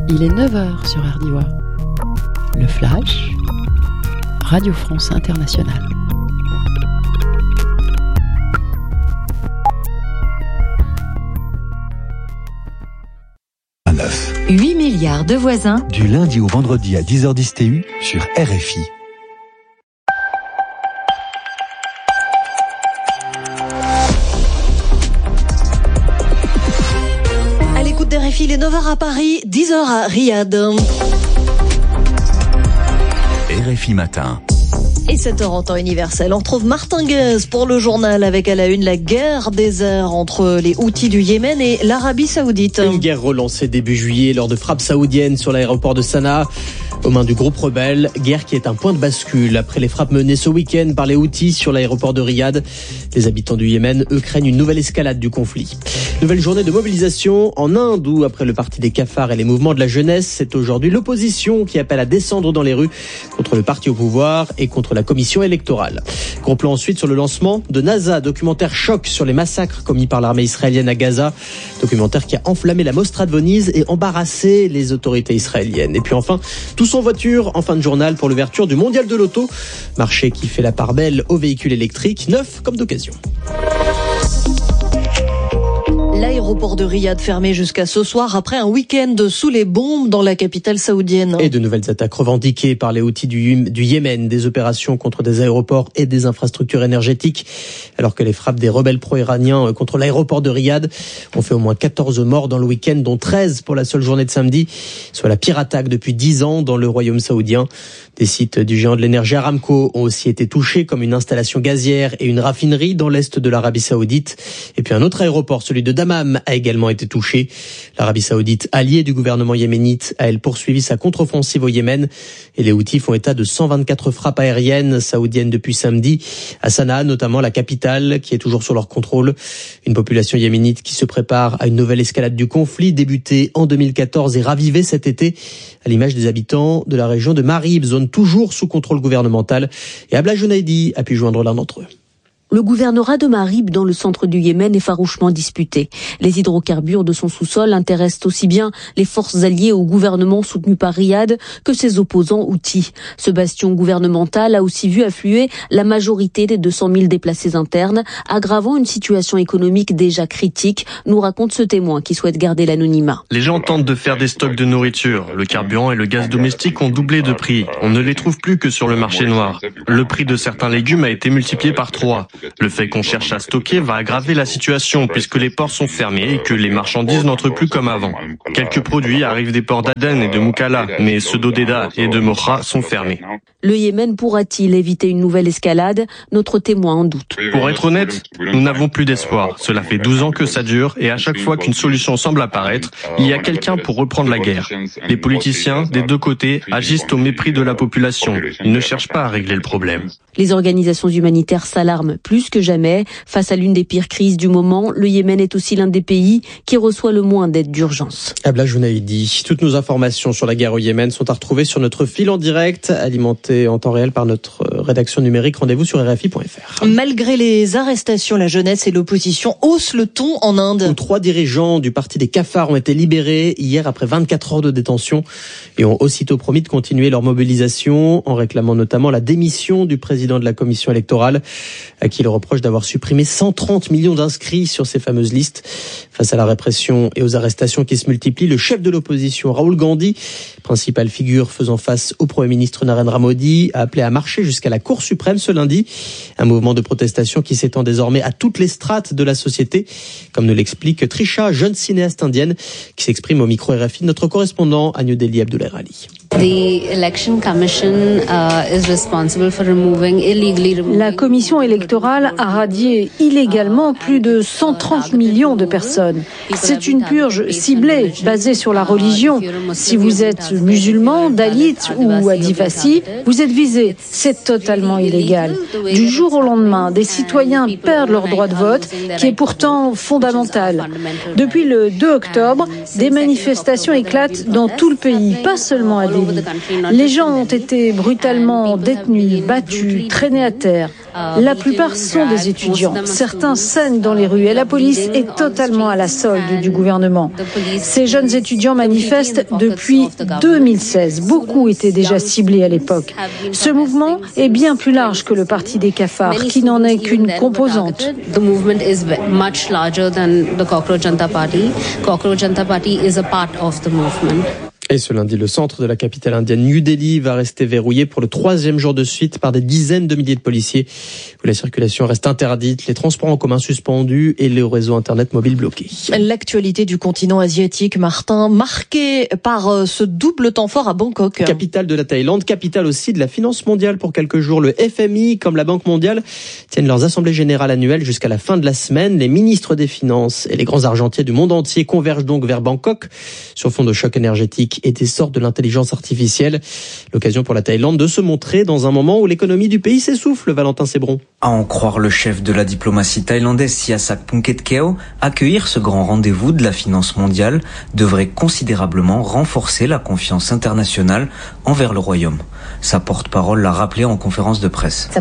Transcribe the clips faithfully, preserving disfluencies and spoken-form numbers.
Il est neuf heures sur R D I W A. Le Flash, Radio France Internationale. huit milliards de voisins. Du lundi au vendredi à dix heures dix T U sur R F I. À l'écoute d'R F I, il est neuf heures à Paris, dix heures à Riyad. R F I matin. Et sept heures en temps universel. On retrouve Martin Guez pour le journal avec à la une la guerre des airs entre les Houthis du Yémen et l'Arabie Saoudite. Une guerre relancée début juillet lors de frappes saoudiennes sur l'aéroport de Sanaa aux mains du groupe rebelle. Guerre qui est un point de bascule après les frappes menées ce week-end par les Houthis sur l'aéroport de Riyad. Les habitants du Yémen, eux, craignent une nouvelle escalade du conflit. Nouvelle journée de mobilisation en Inde où, après le parti des cafards et les mouvements de la jeunesse, c'est aujourd'hui l'opposition qui appelle à descendre dans les rues contre le parti au pouvoir et contre la commission électorale. Gros plan ensuite sur le lancement de NASA, documentaire choc sur les massacres commis par l'armée israélienne à Gaza. Documentaire qui a enflammé la Mostra de Venise et embarrassé les autorités israéliennes. Et puis enfin, tous en voiture en fin de journal pour l'ouverture du mondial de l'auto. Marché qui fait la part belle aux véhicules électriques, neufs comme d'occasion. L'aéroport de Riyad fermé jusqu'à ce soir après un week-end sous les bombes dans la capitale saoudienne. Et de nouvelles attaques revendiquées par les Houthis du, du Yémen, des opérations contre des aéroports et des infrastructures énergétiques, alors que les frappes des rebelles pro-iraniens contre l'aéroport de Riyad ont fait au moins quatorze morts dans le week-end, dont treize pour la seule journée de samedi, soit la pire attaque depuis dix ans dans le royaume saoudien. Des sites du géant de l'énergie Aramco ont aussi été touchés, comme une installation gazière et une raffinerie dans l'est de l'Arabie Saoudite. Et puis un autre aéroport, celui de Dammam, a également été touché. L'Arabie Saoudite, alliée du gouvernement yéménite, a elle poursuivi sa contre-offensive au Yémen. Et les Houthis font état de cent vingt-quatre frappes aériennes saoudiennes depuis samedi. À Sanaa, notamment la capitale, qui est toujours sous leur contrôle. Une population yéménite qui se prépare à une nouvelle escalade du conflit, débutée en deux mille quatorze et ravivée cet été, à l'image des habitants de la région de Marib, zone toujours sous contrôle gouvernemental. Et Abla Jounaidi a pu joindre l'un d'entre eux. Le gouvernorat de Marib, dans le centre du Yémen, est farouchement disputé. Les hydrocarbures de son sous-sol intéressent aussi bien les forces alliées au gouvernement soutenu par Riyad que ses opposants houthis. Ce bastion gouvernemental a aussi vu affluer la majorité des deux cent mille déplacés internes, aggravant une situation économique déjà critique, nous raconte ce témoin qui souhaite garder l'anonymat. Les gens tentent de faire des stocks de nourriture. Le carburant et le gaz domestique ont doublé de prix. On ne les trouve plus que sur le marché noir. Le prix de certains légumes a été multiplié par trois. Le fait qu'on cherche à stocker va aggraver la situation puisque les ports sont fermés et que les marchandises n'entrent plus comme avant. Quelques produits arrivent des ports d'Aden et de Moukalla, mais ceux d'Odeda et de Mocha sont fermés. Le Yémen pourra-t-il éviter une nouvelle escalade ? Notre témoin en doute. Pour être honnête, nous n'avons plus d'espoir. Cela fait douze ans que ça dure et à chaque fois qu'une solution semble apparaître, il y a quelqu'un pour reprendre la guerre. Les politiciens, des deux côtés, agissent au mépris de la population. Ils ne cherchent pas à régler le problème. Les organisations humanitaires s'alarment plus que jamais. Face à l'une des pires crises du moment, le Yémen est aussi l'un des pays qui reçoit le moins d'aide d'urgence. Abla Jounaidi. Toutes nos informations sur la guerre au Yémen sont à retrouver sur notre fil en direct, alimenté en temps réel par notre rédaction numérique. Rendez-vous sur R F I point F R. Malgré les arrestations, la jeunesse et l'opposition haussent le ton en Inde. Où trois dirigeants du parti des cafards ont été libérés hier après vingt-quatre heures de détention et ont aussitôt promis de continuer leur mobilisation en réclamant notamment la démission du président de la commission électorale à qui il reproche d'avoir supprimé cent trente millions d'inscrits sur ces fameuses listes. Face à la répression et aux arrestations qui se multiplient, le chef de l'opposition, Rahul Gandhi, principale figure faisant face au Premier ministre Narendra Modi, a appelé à marcher jusqu'à la Cour suprême ce lundi. Un mouvement de protestation qui s'étend désormais à toutes les strates de la société, comme nous l'explique Trisha, jeune cinéaste indienne, qui s'exprime au micro R F I de notre correspondant à New Delhi, Abdoulaye Ali. La commission électorale a radié illégalement plus de cent trente millions de personnes. C'est une purge ciblée, basée sur la religion. Si vous êtes musulman, dalit ou adivasi, vous êtes visé. C'est totalement illégal. Du jour au lendemain, des citoyens perdent leur droit de vote, qui est pourtant fondamental. Depuis le deux octobre, des manifestations éclatent dans tout le pays, pas seulement à Delhi. New-Delhi. Les gens ont été brutalement détenus, battus, traînés à terre. La plupart sont des étudiants. Certains saignent dans les rues et la police est totalement à la solde du gouvernement. Ces jeunes étudiants manifestent depuis deux mille seize. Beaucoup étaient déjà ciblés à l'époque. Ce mouvement est bien plus large que le Parti des cafards, qui n'en est qu'une composante. The movement is much larger than the Cockroach Janata Party. Cockroach Janata Party is a part of the movement. Et ce lundi, le centre de la capitale indienne, New Delhi, va rester verrouillé pour le troisième jour de suite par des dizaines de milliers de policiers, où la circulation reste interdite, les transports en commun suspendus et les réseaux internet mobiles bloqués. L'actualité du continent asiatique, Martin, marquée par ce double temps fort à Bangkok. Capitale de la Thaïlande, capitale aussi de la finance mondiale pour quelques jours. Le F M I, comme la Banque mondiale, tiennent leurs assemblées générales annuelles jusqu'à la fin de la semaine. Les ministres des Finances et les grands argentiers du monde entier convergent donc vers Bangkok sur fond de choc énergétique et d'essor de l'intelligence artificielle. L'occasion pour la Thaïlande de se montrer dans un moment où l'économie du pays s'essouffle, Valentin Sébron. À en croire le chef de la diplomatie thaïlandaise, Sihasak Phuket-Keo, accueillir ce grand rendez-vous de la finance mondiale devrait considérablement renforcer la confiance internationale envers le royaume. Sa porte-parole l'a rappelé en conférence de presse.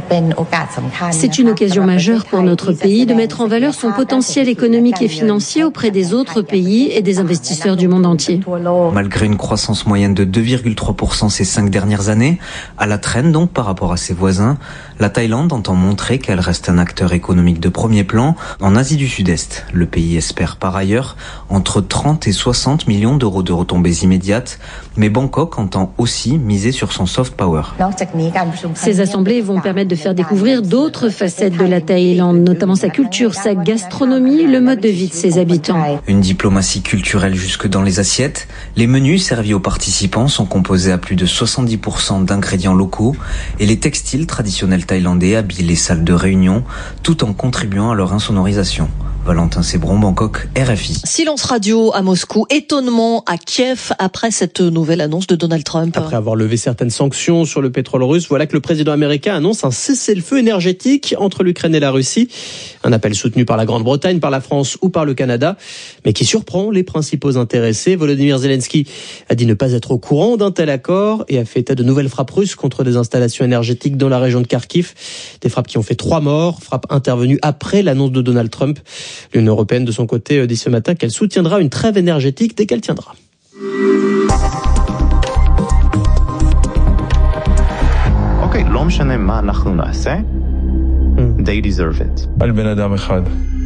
C'est une occasion majeure pour notre pays de mettre en valeur son potentiel économique et financier auprès des autres pays et des investisseurs du monde entier. Malgré une croissance moyenne de deux virgule trois pour cent ces cinq dernières années, à la traîne donc par rapport à ses voisins, la Thaïlande entend montrer qu'elle reste un acteur économique de premier plan en Asie du Sud-Est. Le pays espère par ailleurs entre trente et soixante millions d'euros de retombées immédiates, mais Bangkok entend aussi miser sur son soft power. Ces assemblées vont permettre de faire découvrir d'autres facettes de la Thaïlande, notamment sa culture, sa gastronomie, le mode de vie de ses habitants. Une diplomatie culturelle jusque dans les assiettes. Les menus servis aux participants sont composés à plus de soixante-dix pour cent d'ingrédients locaux et les textiles traditionnels thaïlandais habillent les salles de réunion tout en contribuant à leur insonorisation. Valentin Sébron, Bangkok, R F I. Silence radio à Moscou, étonnement à Kiev après cette nouvelle annonce de Donald Trump. Après avoir levé certaines sanctions sur le pétrole russe, voilà que le président américain annonce un cessez-le-feu énergétique entre l'Ukraine et la Russie. Un appel soutenu par la Grande-Bretagne, par la France ou par le Canada, mais qui surprend les principaux intéressés. Volodymyr Zelensky a dit ne pas être au courant d'un tel accord et a fait état de nouvelles frappes russes contre des installations énergétiques dans la région de Kharkiv. Des frappes qui ont fait trois morts, frappes intervenues après l'annonce de Donald Trump. L'Union européenne, de son côté, dit ce matin qu'elle soutiendra une trêve énergétique dès qu'elle tiendra. Okay, לא משנה מה אנחנו נעשה, they deserve it. על בן אדם אחד.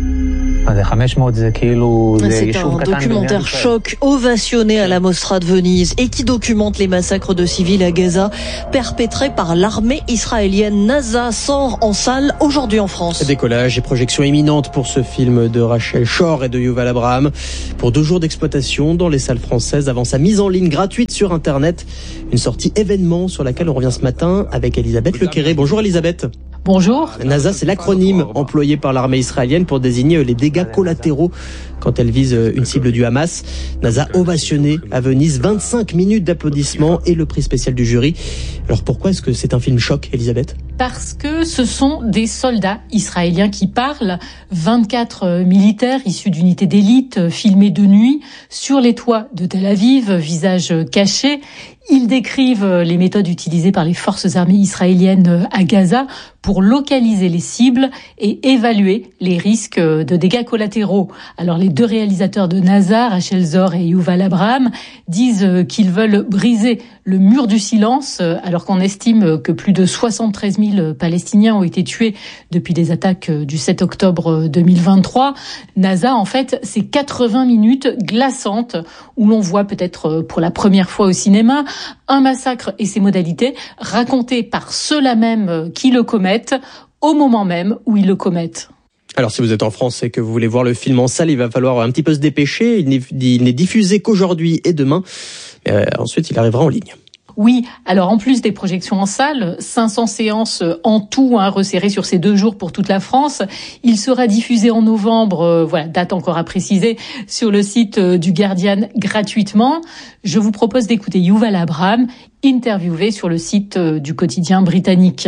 C'est un documentaire choc ovationné à la Mostra de Venise et qui documente les massacres de civils à Gaza perpétrés par l'armée israélienne. NASA sort en salle aujourd'hui en France. Décollage et projection imminente pour ce film de Rachel Shore et de Yuval Abraham. Pour deux jours d'exploitation dans les salles françaises avant sa mise en ligne gratuite sur Internet. Une sortie événement sur laquelle on revient ce matin avec Elisabeth Lequéré. Bonjour Elisabeth. Bonjour. NASA, c'est l'acronyme employé par l'armée israélienne pour désigner les dégâts collatéraux quand elle vise une cible du Hamas. NASA ovationné à Venise, vingt-cinq minutes d'applaudissements et le prix spécial du jury. Alors pourquoi est-ce que c'est un film choc, Elisabeth ? Parce que ce sont des soldats israéliens qui parlent, vingt-quatre militaires issus d'unités d'élite filmés de nuit sur les toits de Tel Aviv, visages cachés. Ils décrivent les méthodes utilisées par les forces armées israéliennes à Gaza pour localiser les cibles et évaluer les risques de dégâts collatéraux. Alors les deux réalisateurs de NASA, Rachel Zor et Yuval Abraham, disent qu'ils veulent briser le mur du silence alors qu'on estime que plus de soixante-treize mille Palestiniens ont été tués depuis les attaques du sept octobre deux mille vingt-trois. NASA, en fait, c'est quatre-vingts minutes glaçantes où l'on voit peut-être pour la première fois au cinéma un massacre et ses modalités racontés par ceux-là même qui le commettent au moment même où ils le commettent. Alors si vous êtes en France et que vous voulez voir le film en salle, il va falloir un petit peu se dépêcher. Il n'est, il n'est diffusé qu'aujourd'hui et demain. Mais euh, ensuite, il arrivera en ligne. Oui, alors en plus des projections en salle, cinq cents séances en tout, hein, resserrées sur ces deux jours pour toute la France. Il sera diffusé en novembre, euh, voilà, date encore à préciser, sur le site euh, du Guardian gratuitement. Je vous propose d'écouter Yuval Abraham. interviewé sur le site du quotidien britannique.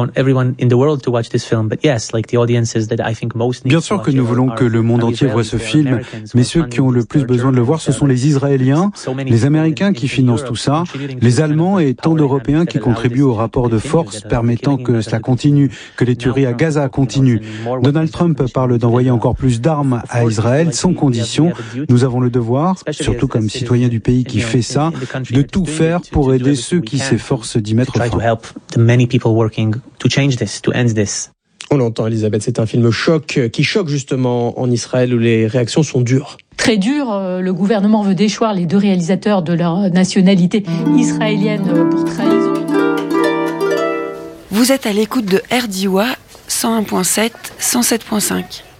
Bien sûr que nous voulons que le monde entier voit ce film, mais ceux qui ont le plus besoin de le voir, ce sont les Israéliens, les Américains qui financent tout ça, les Allemands et tant d'Européens qui contribuent au rapport de force permettant que cela continue, que les tueries à Gaza continuent. Donald Trump parle d'envoyer encore plus d'armes à Israël sans condition. Nous avons le devoir, surtout comme citoyens du pays qui fait ça, de tout faire pour aider ceux qui s'efforcent d'y mettre fin. On l'entend, Elisabeth, c'est un film choc qui choque justement en Israël où les réactions sont dures. Très dur, le gouvernement veut déchoir les deux réalisateurs de leur nationalité israélienne pour trahison. Vous êtes à l'écoute de R D I W A cent un virgule sept, cent sept virgule cinq.